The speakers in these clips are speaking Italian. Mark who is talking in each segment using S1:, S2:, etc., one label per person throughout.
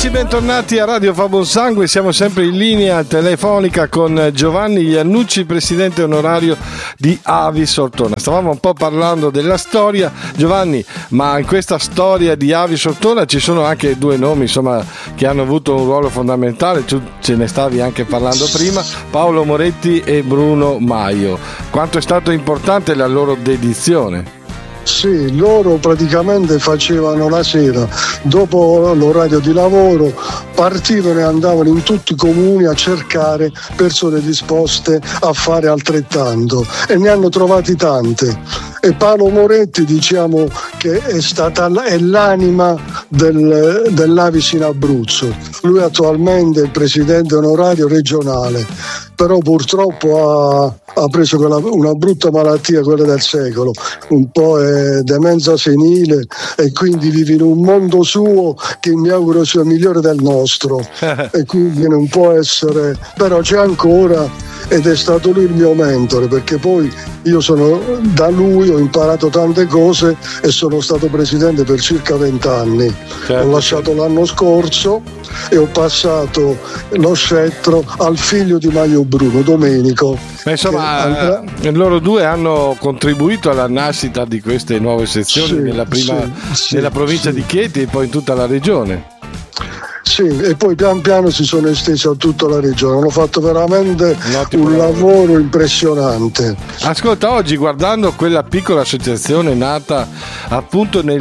S1: Amici, bentornati a Radio Fa Buon Sangue. Siamo sempre in linea telefonica con Giovanni Iannucci, presidente onorario di Avis Ortona. Stavamo un po' parlando della storia, Giovanni, ma in questa storia di Avis Ortona ci sono anche due nomi, insomma, che hanno avuto un ruolo fondamentale. Tu ce ne stavi anche parlando prima, Paolo Moretti e Bruno Maio. Quanto è stato importante la loro dedizione?
S2: Sì, loro praticamente facevano la sera, dopo l'orario di lavoro, partivano e andavano in tutti i comuni a cercare persone disposte a fare altrettanto, e ne hanno trovati tante. E Paolo Moretti, diciamo che è l'anima dell'Avis in Abruzzo. Lui attualmente è il presidente onorario regionale, però purtroppo ha preso una brutta malattia, quella del secolo, un po' è demenza senile, e quindi vive in un mondo suo che mi auguro sia migliore del nostro e quindi non può essere, però c'è ancora, ed è stato lui il mio mentore, perché poi io da lui ho imparato tante cose e sono stato presidente per circa 20 anni. Certo. Ho lasciato l'anno scorso e ho passato lo scettro al figlio di Maio Bruno, Domenico.
S1: Insomma, loro due hanno contribuito alla nascita di queste nuove sezioni nella provincia di Chieti e poi in tutta la regione.
S2: Sì, e poi pian piano si sono estesi a tutta la regione, hanno fatto veramente un lavoro impressionante.
S1: Ascolta, oggi guardando quella piccola associazione nata appunto nel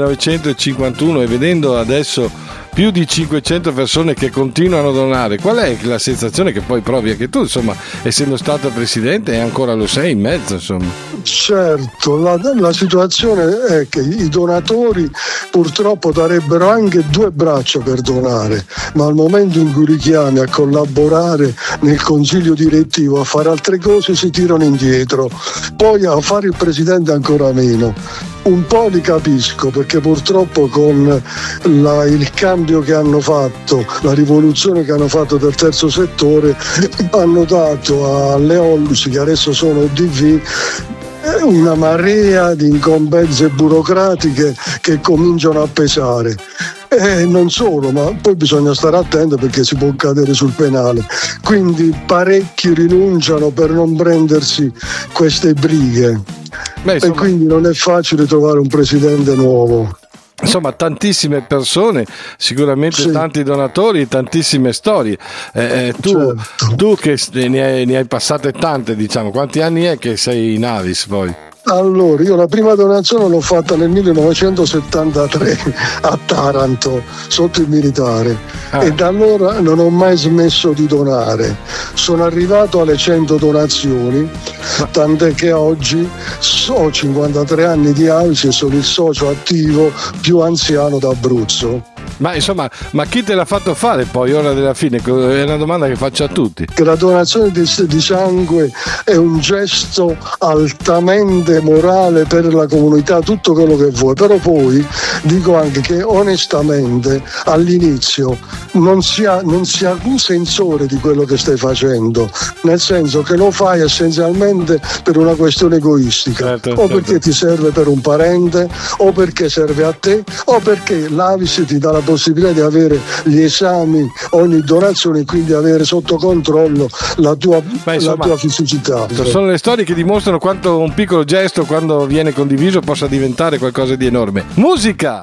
S1: 1951 e vedendo adesso più di 500 persone che continuano a donare, qual è la sensazione che poi provi anche tu, insomma, essendo stato presidente e ancora lo sei in mezzo, insomma?
S2: Certo, la situazione è che i donatori purtroppo darebbero anche 2 braccia per donare, ma al momento in cui li chiami a collaborare nel consiglio direttivo, a fare altre cose, si tirano indietro, poi a fare il presidente ancora meno. Un po' li capisco, perché purtroppo con il cambio che hanno fatto, la rivoluzione che hanno fatto del terzo settore, hanno dato alle ONLUS, che adesso sono UDV, una marea di incombenze burocratiche che cominciano a pesare. E non solo, ma poi bisogna stare attenti perché si può cadere sul penale. Quindi parecchi rinunciano per non prendersi queste brighe. E quindi non è facile trovare un presidente nuovo.
S1: Insomma, tantissime persone, sicuramente sì. Tanti donatori, tantissime storie. Tu che ne hai passate tante, diciamo, quanti anni è che sei in Avis poi?
S2: Allora, io la prima donazione l'ho fatta nel 1973 a Taranto, sotto il militare, e da allora non ho mai smesso di donare. Sono arrivato alle 100 donazioni, tant'è che oggi ho 53 anni di Avis e sono il socio attivo più anziano d'Abruzzo.
S1: Ma insomma, chi te l'ha fatto fare poi ora della fine? È una domanda che faccio a tutti.
S2: Che la donazione di sangue è un gesto altamente morale per la comunità, tutto quello che vuoi, però poi dico anche che onestamente all'inizio non si ha un sensore di quello che stai facendo, nel senso che lo fai essenzialmente per una questione egoistica, certo. Perché ti serve per un parente, o perché serve a te, o perché l'Avis ti dà la possibilità di avere gli esami ogni donazione e quindi avere sotto controllo la tua fisicità.
S1: Sono le storie che dimostrano quanto un piccolo gesto, quando viene condiviso, possa diventare qualcosa di enorme. Musica!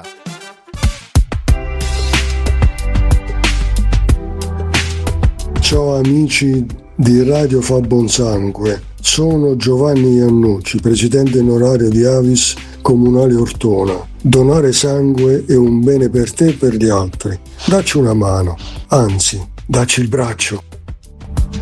S2: Ciao amici di Radio Fa Buon Sangue, sono Giovanni Iannucci, presidente onorario di Avis Comunale Ortona. Donare sangue è un bene per te e per gli altri. Dacci una mano, anzi, dacci il braccio.